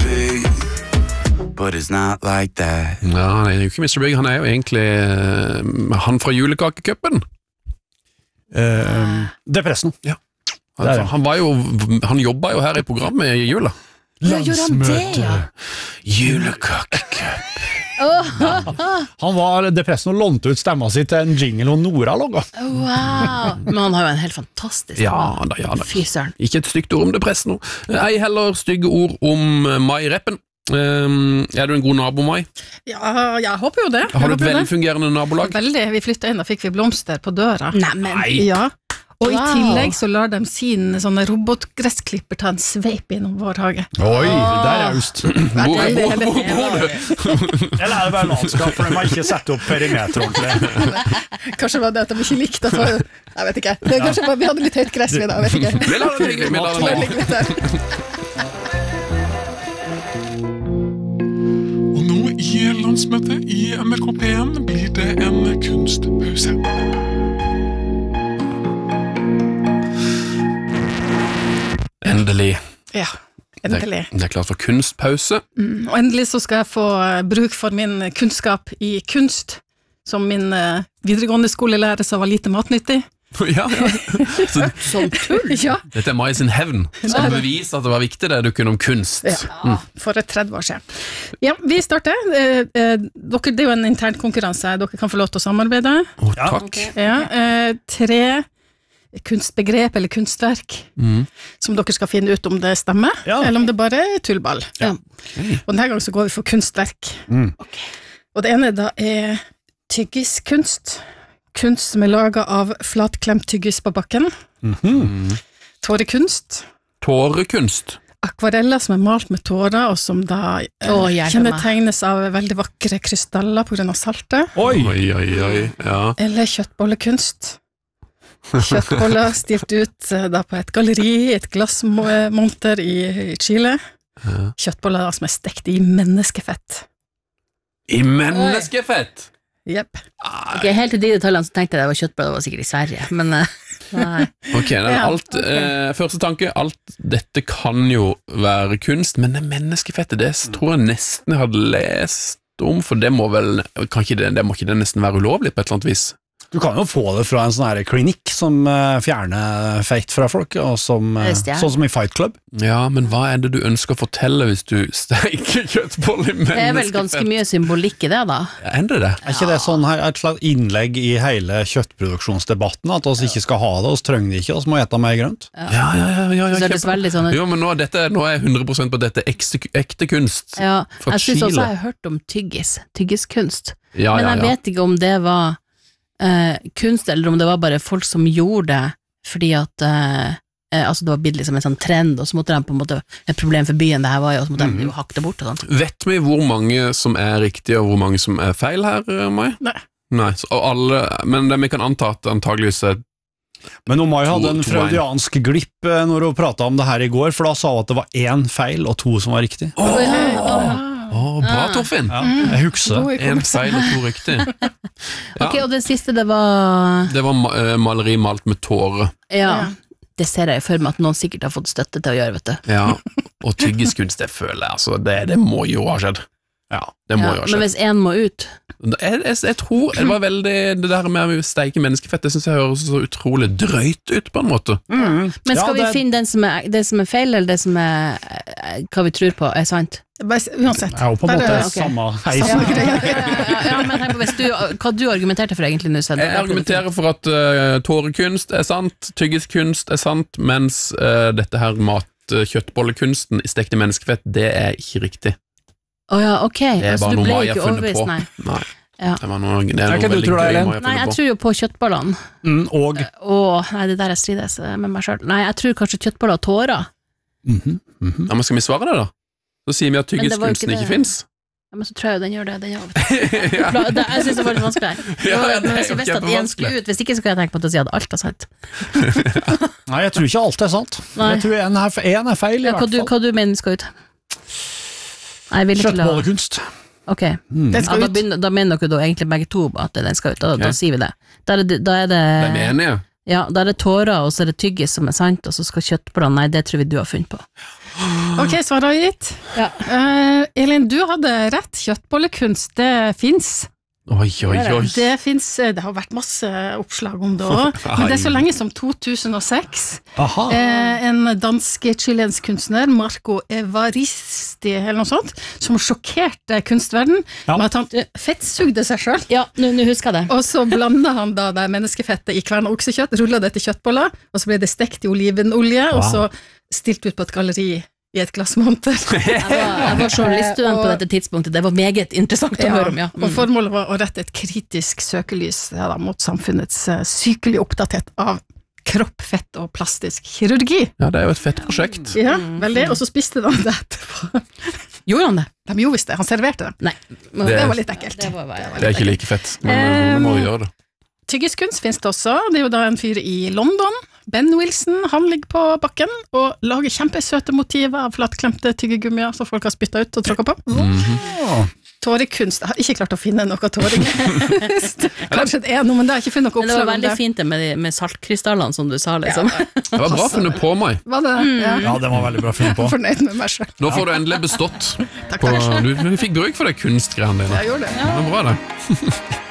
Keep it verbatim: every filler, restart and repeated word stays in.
Big, but it's not like that. Ja, det er jo ikke mister Big, han er jo egentlig uh, han fra julekakecupen. Uh, Depressen. Ja. Han, han, var jo, han jobbet jo her i programmet i jula. Ja, gjorde han det, ja? Julekakecup. Oh. Han var depressen og lånte ut stemma si til en jingle og Nora logga. Wow. Men han har jo en helt fantastisk ja, da, ja, da. Fyseren. Ikke et stygt ord om depressen nå. Ei heller stygge ord om Mai Reppen. Um, er du en god nabo, Mai? Ja, jeg håper jo det. Har du et velfungerende nabolag? Veldig. Vi flyttet inn, da fikk vi blomster på døra. Nei, men ja. Og wow. I tillegg så lar de sin sånne robotgressklipper ta en sveip innom vår hage. Oi, det er just. Hvor, hvor, hvor, hvor bor du? Eller er det bare landskap, for de har ikke sett opp perimeter ordentlig. Kanskje var det at de ikke likte at jeg vet ikke. Det er kanskje bare vi hadde litt høyt gress ved da, jeg vet ikke. Vi lar det ligge, vi lar det ligge litt der. Og nå i landsmøtet i M R K P en blir det en kunstpause. Endelig. Ja, endelig. Det, det er klart for kunstpause. Mm, og endelig så skal jeg få bruk for min kunnskap i kunst, som min uh, videregående skolelærer sa var lite matnyttig. Ja, ja. Så, Sånn tull. Ja. dette er Mai sin hevn. Skal bevise at det var viktig det du kunne om kunst. Ja, mm. For et tretti år siden. Ja, vi starter. Eh, eh, dere, det er jo en intern konkurranse. Dere kan få lov til å samarbeide. Å, takk. Okay. Ja, eh, tre kunstbegrep eller kunstverk Mm. som dere skal finne ut om det stemmer, Ja. eller om det bare er tullball. Ja. Okay. Og denne gangen så går vi for kunstverk. Mm. Okay. Og det ene da er tyggiskunst. Kunst som er laget av flatklemt tyggis på bakken. Mm-hmm. Tårekunst. Tårekunst. Akvareller som er malt med tårer, og som da eh, Å, hjelpe meg. kjennetegnes av veldig vakre krystaller på grunn av saltet. Oi! Oi, oi, oi. Ja. Eller kjøttbollekunst. Kjøttboller stilt ut eh, da på et galleri, et glassmonter i, i Chile. Ja. Kjøttboller da, som er stekt i menneskefett. I menneskefett! Jepp. Ok, helt til de detaljene så tenkte jeg det var kjøttbrød, det var sikkert i Sverige, men uh, nei. Ok, det er Ja, alt, eh, første tanke, alt dette kan jo være kunst, men det menneskefettet, det tror jeg nesten jeg hadde lest om, for det må vel, kan ikke det, det må ikke det nesten være ulovlig på et eller annet vis? Du kan jo få det fra en sånn her klinikk som uh, fjerner feit fra folk, og som, uh, Stjern. sånn som i Fight Club. Ja, men hva er det du ønsker å fortelle hvis du steiker kjøttboll i menneskefett? Det er vel ganske mye symbolikk i det da. Er det det? Er ikke det sånn her, et slags innlegg i hele kjøttproduksjonsdebatten, at vi ikke skal ha det, oss trenger det ikke, oss må ete mer grønt? Ja, ja, ja, ja, ja, Så det høres kjempe- veldig sånn ut. Jo, men nå, dette, nå er jeg hundre prosent på dette ekte, ekte kunst. Ja, Fra jeg synes også Chile. jeg har hørt om tyggis, tyggiskunst, Ja, men ja, jeg ja. vet ikke om det var eh, kunst, eller om det var bare folk som gjorde det, fordi at eh, eh, altså det var blitt liksom en sånn trend, og så måtte de på en måte, et problem for byen det her var jo, og så måtte de jo hakke det bort og sånt. Vet vi hvor mange som er riktige og hvor mange som er feil her, Mai? Nei. Nei, så, og alle, men det, vi kan anta at antageligvis er Men Mai hadde en To- to- freudiansk glipp eh, når hun pratet om det her i går, for da sa hun at det var én feil og to som var riktig. Åh, Ah. åh, bra Torfinn! Ja, jeg husker. God En feil og to riktig. Ja, Ok, og det siste det var, det var ma eh, maleri malt med tårer. ja, Ja. det ser jeg for meg at noen sikkert har fått støtte til å gjøre, vet du. Ja, og tyggiskunst, det føler jeg, altså, det, det må jo ha skjedd. Ja. Det må Ja, jo ha men skjedd. hvis en må ut, Jeg, jeg, jeg tror det var veldig det der med å steike menneskefett, det synes jeg høres så utrolig drøyt ut på en måte. men skal Ja, vi det- finne den som er, det som er feil, eller det som er eh, hva vi tror på er sant? Bare, uansett. Jeg er jo på en måte Bare- ok. samme Ja, heis. ja, ja, ja, men tenk på hvis du, hva du argumenterte for egentlig nå, Sven. Jeg argumenterer for at uh, tårekunst er sant, tyggiskunst er sant, mens uh, dette her mat, uh, kjøttbollekunsten i stekt i menneskefett, det er ikke riktig. Åja, ok, Det er altså bare du noe ble Mai har ikke funnet overbevist, på. nei. Nei, Ja. det var noe, det er Er noe ikke du veldig tror det, gøy Ellen? Mai har Nei, funnet jeg på. tror jo på kjøttballene. Mm, og Åh, nei, det der jeg strides med meg selv. Nei, jeg tror kanskje kjøttballer og tårer. Mhm, mhm. Ja, men skal vi svare det da? Så sier vi at Men det var jo tyggiskunsten ikke ikke det. finnes. Ja, men så tror jeg jo den gjør det, den gjør det. Ja. Bla- det- Jeg synes det var litt vanskelig her. Ja, ja, det Men er hvis jo jeg visste at en kjempevanskelig. skulle ut, hvis ikke så kan jeg tenke på at å si at alt er sant. Nei, jeg tror ikke alt er sant. Nei. Jeg tror en er, en er feil, i Ja, hva, hvert du, fall. hva du mener skal ut? Nei, jeg vil ikke la... Kjøttbollekunst. Ok, Den ja, skal da, ut. begynner, da mener dere da egentlig begge to at den skal ut, da, da Ok. sier vi det. Da er det, da er det, Er vi enige? ja, da er det tårer, og så er det tyggis som er sant, og så skal kjøttballene, nei, det tror vi du har funnet på. Ok, svaret er gitt. Ja. Eh, Elin, du hadde rett. Kjøttbollekunst, det finnes. Oi, oi, oi. Det finnes, det har vært masse oppslag om det også, men det er så lenge som to tusen og seks. Aha. Eh, en dansk-chilensk kunstner, Marco Evaristi, eller noe sånt, som sjokkerte kunstverden Ja. med at han fettsugde seg selv. Ja, nå nå husker jeg det. Og så blandet han da det menneskefettet i kverna oksekjøtt, rullet det til kjøttboller, og så ble det stekt i olivenolje, og Wow. så stilt ut på et galleri i et glassmonter. Jeg var, jeg var journaliststudent på Og- dette tidspunktet, det var meget interessant å høre om, ja. Og formålet var å rette et kritisk søkelys ja, da, mot samfunnets uh, sykelig oppdatert av kropp, fett og plastisk kirurgi. Ja, det er jo et fett prosjekt. Ja, veldig. Og så spiste de det etterpå. Gjorde han det? De gjorde visst det, han serverte det. Nei. Det, Det- var litt ekkelt. Det var, var, Det er ikke like fett, men vi må jo gjøre det. Tyggiskunst finnes det også. Det er jo da en fyr i London, Ben Wilson, han ligger på bakken og lager kjempesøte motiver av flatklemte tyggegummier som folk har spyttet ut og tråkket på. Åh. Tårekunst, jeg har ikke klart å finne noe tårekunst. Kanskje det er noe, men det har jeg ikke funnet noe Men det var oppslag om veldig det. fint det med, de- med saltkrystallene, som du sa, liksom. Det var bra funnet på meg. Var det? Ja. Ja, det var veldig bra funnet på. Fornøyd med meg selv. Nå får du endelig bestått. Takk, På, takk. du, du fikk bruk for det kunstgreiene dine. Jeg gjorde det. Det var bra, det.